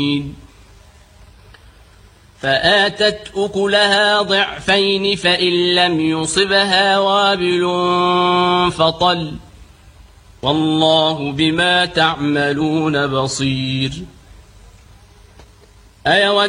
فآتت أكلها ضعفين فإن لم يصبها وابل فطل والله بما تعملون بصير.